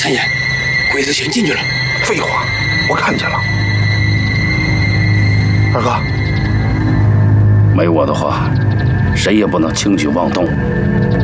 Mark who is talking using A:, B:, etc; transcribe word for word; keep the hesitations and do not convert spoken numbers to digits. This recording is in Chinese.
A: 三爷，鬼子先进去了。
B: 废话，我看见了。二哥，
C: 没我的话，谁也不能轻举妄动。